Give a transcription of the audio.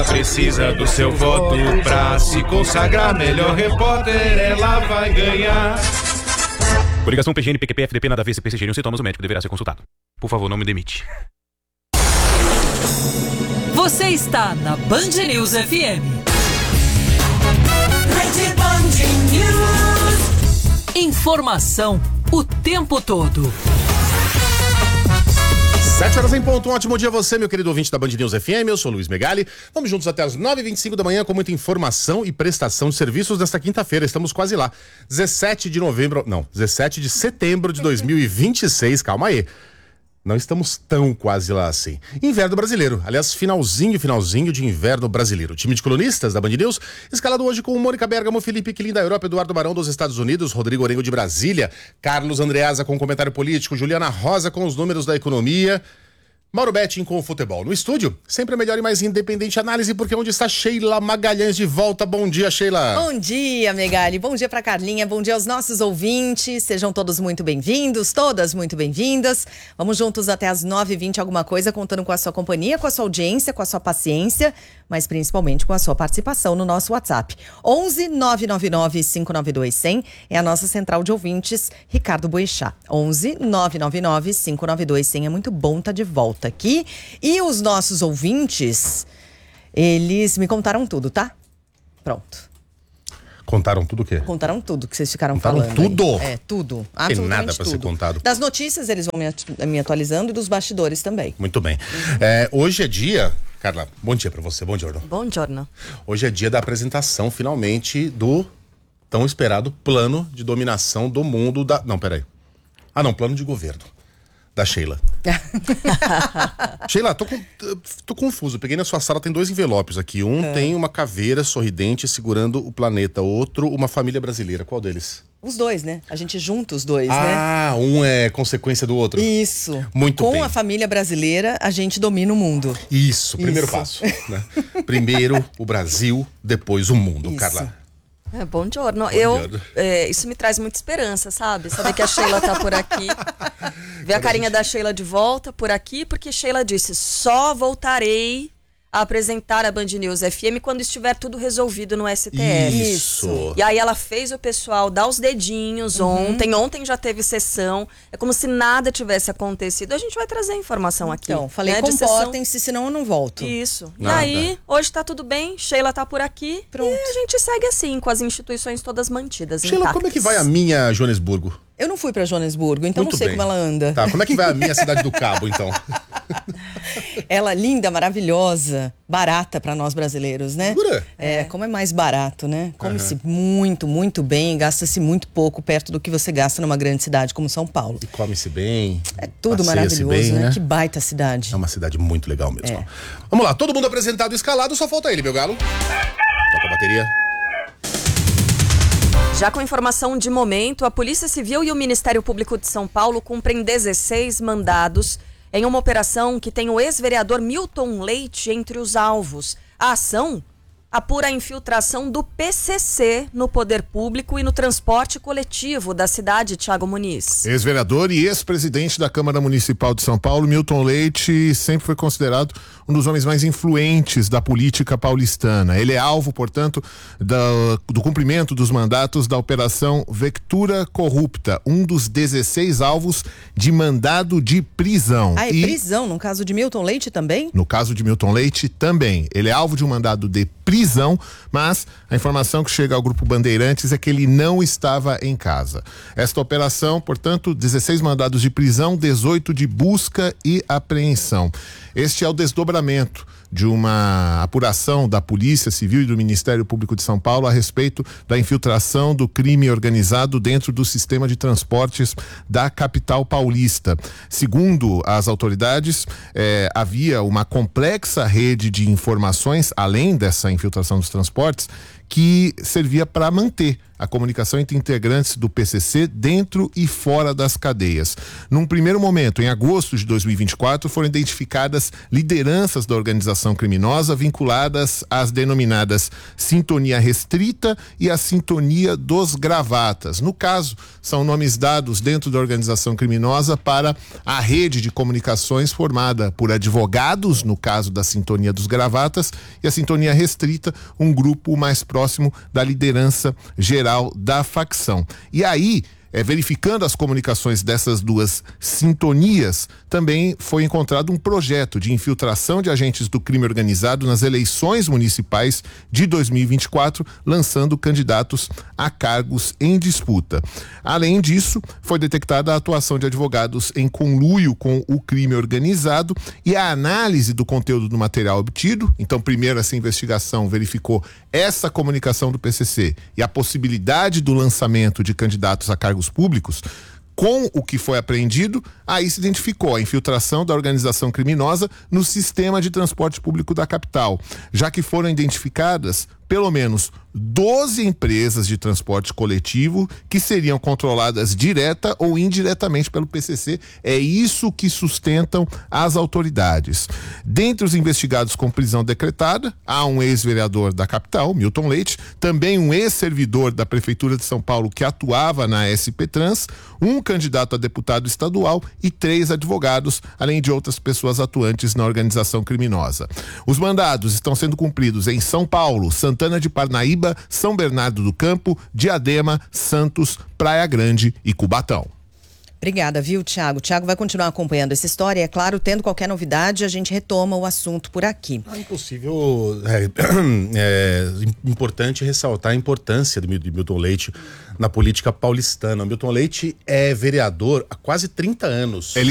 precisa do seu voto pra se consagrar melhor repórter, ela vai ganhar. Coligação PGN, PQP, FDP, nada a ver, CPC, geriam sintomas, o médico deverá ser consultado. Por favor, não me demite. Você está na Band News FM. Rede Band News. Informação o tempo todo. 7 horas em ponto, um ótimo dia a você, meu querido ouvinte da Band News FM, eu sou Luiz Megali, vamos juntos até as 9h25 da manhã com muita informação e prestação de serviços nesta quinta-feira, estamos quase lá, 17 de setembro de 2026, calma aí. Não estamos tão quase lá assim. Inverno brasileiro. Aliás, finalzinho de inverno brasileiro. O time de colunistas da Band News, escalado hoje com Mônica Bergamo, Felipe Quilin da Europa, Eduardo Barão dos Estados Unidos, Rodrigo Orengo de Brasília, Carlos Andreasa com comentário político, Juliana Rosa com os números da economia, Mauro Betting com o futebol. No estúdio, sempre a melhor e mais independente análise, porque onde está Sheila Magalhães de volta. Bom dia, Sheila. Bom dia, Megali. Bom dia pra Carlinha. Bom dia aos nossos ouvintes. Sejam todos muito bem-vindos, todas muito bem-vindas. Vamos juntos até as 9h20 alguma coisa, contando com a sua companhia, com a sua audiência, com a sua paciência, mas principalmente com a sua participação no nosso WhatsApp. 11 999 592 100 é a nossa central de ouvintes, Ricardo Boechat. 11 999 592 100. É muito bom estar de volta aqui. E os nossos ouvintes, eles me contaram tudo, tá? Pronto. Contaram tudo o quê? Contaram tudo que vocês ficaram Contaram falando. tudo? Aí. É, tudo. Tem Absolutamente nada pra tudo. ser contado. Das notícias eles vão me atualizando e dos bastidores também. Muito bem. Hoje é dia... Carla, bom dia pra você, bom giorno. Bom giorno. Hoje é dia da apresentação, finalmente, do tão esperado plano de dominação do mundo da... Não, peraí. Plano de governo da Sheila. Sheila, tô confuso. Peguei na sua sala, tem 2 envelopes aqui. Um tem uma caveira sorridente segurando o planeta. Outro, uma família brasileira. Qual deles? Os dois, né? A gente junta os dois, né? Ah, um é consequência do outro. Isso. Muito bem. Com a família brasileira, a gente domina o mundo. Isso, primeiro passo. Né? Primeiro o Brasil, depois o mundo. Isso. Carla. Bom giorno. Giorno. Isso me traz muita esperança, sabe? Saber que a Sheila tá por aqui. Ver a carinha da Sheila de volta por aqui, porque Sheila disse, só voltarei a apresentar a Band News FM quando estiver tudo resolvido no STF. Isso. E aí ela fez o pessoal dar os dedinhos ontem. Ontem já teve sessão. É como se nada tivesse acontecido. A gente vai trazer a informação aqui. Então, falei, né, comportem-se, senão eu não volto. Isso. Nada. E aí, hoje tá tudo bem, Sheila tá por aqui. Pronto. E a gente segue assim, com as instituições todas mantidas. Sheila, intactas. como é que vai a minha Joanesburgo? Eu não fui pra Joanesburgo, então Muito não sei bem. como ela anda. Tá, como é que vai a minha cidade do Cabo, então? Ela linda, maravilhosa, barata pra nós brasileiros, né? Jura? Como é mais barato, né? Come-se muito, muito bem, gasta-se muito pouco perto do que você gasta numa grande cidade como São Paulo. E come-se bem. É tudo passeia-se maravilhoso, bem, né? Que baita cidade. É uma cidade muito legal mesmo. É. Vamos lá, todo mundo apresentado e escalado, só falta ele, meu galo. Toca a bateria. Já com informação de momento, a Polícia Civil e o Ministério Público de São Paulo cumprem 16 mandados em uma operação que tem o ex-vereador Milton Leite entre os alvos. A ação apura a infiltração do PCC no poder público e no transporte coletivo da cidade, Thiago Muniz. Ex-vereador e ex-presidente da Câmara Municipal de São Paulo, Milton Leite, sempre foi considerado um dos homens mais influentes da política paulistana. Ele é alvo, portanto, do cumprimento dos mandatos da Operação Vectura Corrupta, um dos 16 alvos de mandado de prisão. Ah, prisão? No caso de Milton Leite também? No caso de Milton Leite, também. Ele é alvo de um mandado de prisão, mas a informação que chega ao Grupo Bandeirantes é que ele não estava em casa. Esta operação, portanto, 16 mandados de prisão, 18 de busca e apreensão. Este é o desdobramento de uma apuração da Polícia Civil e do Ministério Público de São Paulo a respeito da infiltração do crime organizado dentro do sistema de transportes da capital paulista. Segundo as autoridades, havia uma complexa rede de informações, além dessa infiltração dos transportes, que servia para manter a comunicação entre integrantes do PCC dentro e fora das cadeias. Num primeiro momento, em agosto de 2024, foram identificadas lideranças da organização criminosa vinculadas às denominadas Sintonia Restrita e a Sintonia dos Gravatas. No caso, são nomes dados dentro da organização criminosa para a rede de comunicações formada por advogados, no caso da Sintonia dos Gravatas, e a Sintonia Restrita, um grupo mais próximo da liderança geral da facção. E aí, verificando as comunicações dessas duas sintonias, também foi encontrado um projeto de infiltração de agentes do crime organizado nas eleições municipais de 2024, lançando candidatos a cargos em disputa. Além disso, foi detectada a atuação de advogados em conluio com o crime organizado e a análise do conteúdo do material obtido. Então, primeiro, essa investigação verificou essa comunicação do PCC e a possibilidade do lançamento de candidatos a cargos públicos. Com o que foi apreendido, aí se identificou a infiltração da organização criminosa no sistema de transporte público da capital, já que foram identificadas pelo menos 12 empresas de transporte coletivo que seriam controladas direta ou indiretamente pelo PCC. É isso que sustentam as autoridades. Dentre os investigados com prisão decretada, há um ex-vereador da capital, Milton Leite, também um ex-servidor da Prefeitura de São Paulo que atuava na SP Trans, um candidato a deputado estadual e 3 advogados, além de outras pessoas atuantes na organização criminosa. Os mandados estão sendo cumpridos em São Paulo, Santana de Parnaíba, São Bernardo do Campo, Diadema, Santos, Praia Grande e Cubatão. Obrigada, viu, Thiago? Thiago vai continuar acompanhando essa história e, é claro, tendo qualquer novidade, a gente retoma o assunto por aqui. É impossível, importante ressaltar a importância do Milton Leite na política paulistana. O Milton Leite é vereador há quase 30 anos.